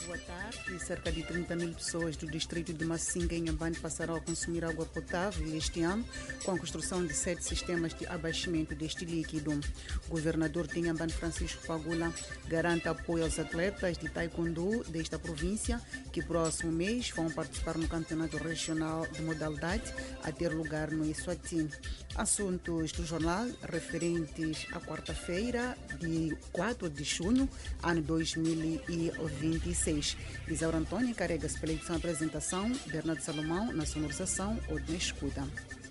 Boa tarde. Cerca de 30 mil pessoas do distrito de Massinga, em Inhambane, passarão a consumir água potável este ano com a construção de 7 sistemas de abaixamento deste líquido. O governador de Inhambane, Francisco Fagula, garante apoio aos atletas de taekwondo desta província que próximo mês vão participar no campeonato regional de modalidade a ter lugar no Eswatini. Assuntos do jornal referentes à quarta-feira de 4 de junho, ano 2026. Isaura Antônia carrega-se pela edição e apresentação, Bernardo Salomão na sonorização, Odne Escuda.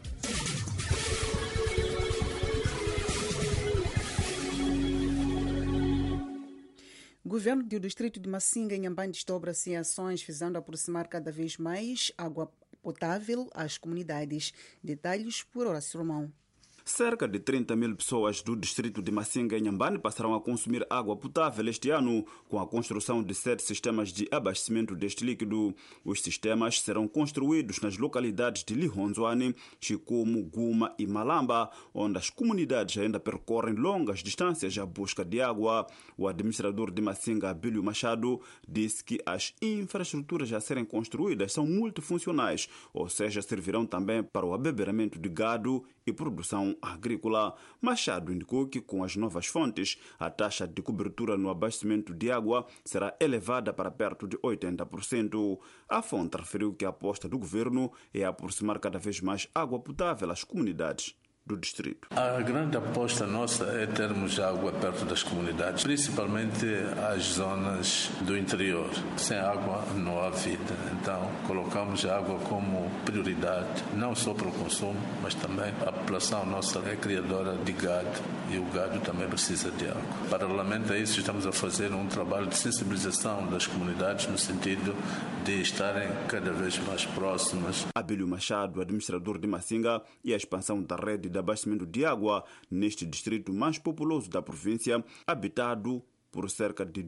O governo do distrito de Massinga, em Inhambane, desdobra-se em ações visando aproximar cada vez mais água potável às comunidades. Detalhes por Horácio Romão. Cerca de 30 mil pessoas do distrito de Massinga, em Inhambane, passarão a consumir água potável este ano com a construção de 7 sistemas de abastecimento deste líquido. Os sistemas serão construídos nas localidades de Lihonzwane, Chikumu, Guma e Malamba, onde as comunidades ainda percorrem longas distâncias à busca de água. O administrador de Massinga, Abílio Machado, disse que as infraestruturas a serem construídas são multifuncionais, ou seja, servirão também para o abeberamento de gado e produção agrícola. Machado indicou que com as novas fontes, a taxa de cobertura no abastecimento de água será elevada para perto de 80%. A fonte referiu que a aposta do governo é aproximar cada vez mais água potável às comunidades do distrito. A grande aposta nossa é termos água perto das comunidades, principalmente as zonas do interior. Sem água não há vida, então colocamos a água como prioridade, não só para o consumo, mas também a população nossa é criadora de gado e o gado também precisa de água. Paralelamente a isso, estamos a fazer um trabalho de sensibilização das comunidades no sentido de estarem cada vez mais próximas. Abílio Machado, administrador de Massinga, e a expansão da rede de abastecimento de água neste distrito mais populoso da província, habitado por cerca de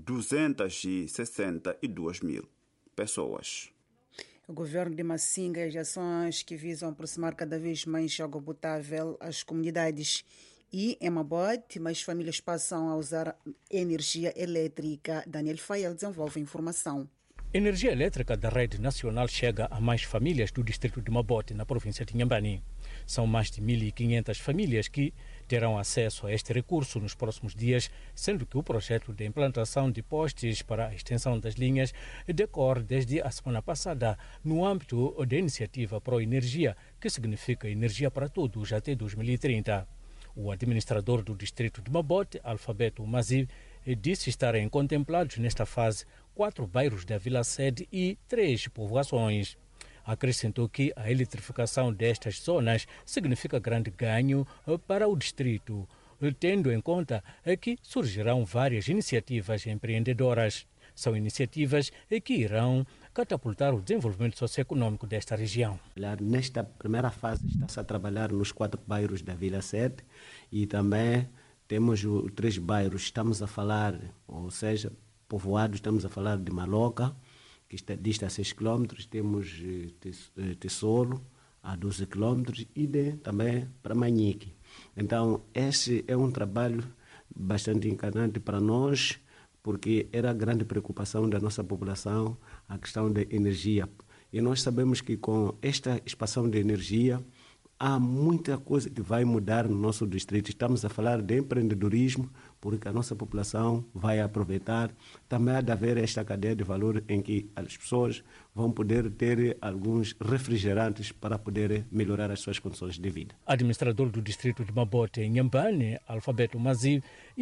262 mil pessoas. O governo de Massinga e as ações que visam aproximar cada vez mais água potável às comunidades. E em Mabote, mais famílias passam a usar energia elétrica. Daniel Fael desenvolve a informação. A energia elétrica da rede nacional chega a mais famílias do distrito de Mabote, na província de Inhambane. São mais de 1.500 famílias que terão acesso a este recurso nos próximos dias, sendo que o projeto de implantação de postes para a extensão das linhas decorre desde a semana passada, no âmbito da iniciativa Proenergia, que significa energia para todos até 2030. O administrador do distrito de Mabote, Alfabeto Mazib, disse estarem contemplados nesta fase 4 bairros da Vila Sede e 3 povoações. Acrescentou que a eletrificação destas zonas significa grande ganho para o distrito, tendo em conta que surgirão várias iniciativas empreendedoras. São iniciativas que irão catapultar o desenvolvimento socioeconômico desta região. Nesta primeira fase está-se a trabalhar nos 4 bairros da Vila Sede e também temos 3 bairros, estamos a falar, ou seja, povoados, estamos a falar de Maloca, que dista a 6 km, temos Tesoro a 12 km e também para Manique. Então, esse é um trabalho bastante encanante para nós, porque era a grande preocupação da nossa população, a questão da energia. E nós sabemos que com esta expansão de energia, há muita coisa que vai mudar no nosso distrito. Estamos a falar de empreendedorismo, porque a nossa população vai aproveitar. Também há de haver esta cadeia de valor em que as pessoas vão poder ter alguns refrigerantes para poder melhorar as suas condições de vida. Administrador do distrito de Mabote, em Inhambane, Alfabeto Mazib,